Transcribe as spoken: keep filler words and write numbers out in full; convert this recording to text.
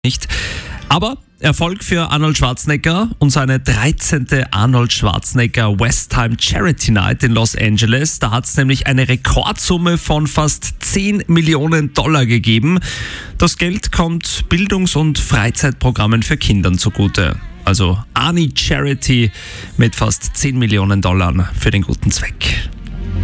nicht. Aber Erfolg für Arnold Schwarzenegger und seine dreizehnte Arnold Schwarzenegger West Time Charity Night in Los Angeles. Da hat es nämlich eine Rekordsumme von fast zehn Millionen Dollar gegeben. Das Geld kommt Bildungs- und Freizeitprogrammen für Kinder zugute. Also Arnie Charity mit fast zehn Millionen Dollar für den guten Zweck.